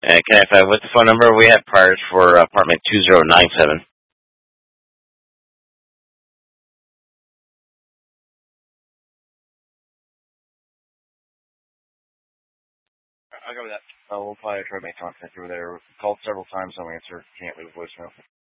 And can I find what's the phone number we had prior for apartment 2097? I'll go with that. We'll probably try to make contact over there. Called several times, no answer. Can't leave a voicemail.